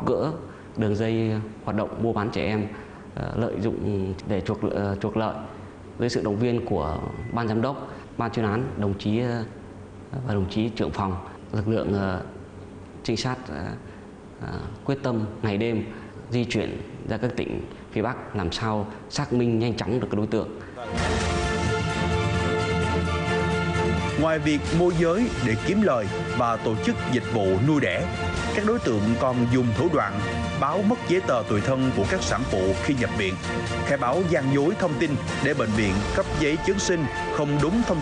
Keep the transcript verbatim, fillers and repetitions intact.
gỡ đường dây hoạt động mua bán trẻ em lợi dụng để chuộc chuộc lợi. Dưới sự động viên của ban giám đốc, ban chuyên án, đồng chí và đồng chí trưởng phòng, lực lượng trinh sát quyết tâm ngày đêm di chuyển ra các tỉnh phía Bắc làm sao xác minh nhanh chóng được cái đối tượng. Ngoài việc môi giới để kiếm lời và tổ chức dịch vụ nuôi đẻ, các đối tượng còn dùng thủ đoạn báo mất giấy tờ tùy thân của các sản phụ khi nhập viện, khai báo gian dối thông tin để bệnh viện cấp giấy chứng sinh không đúng thông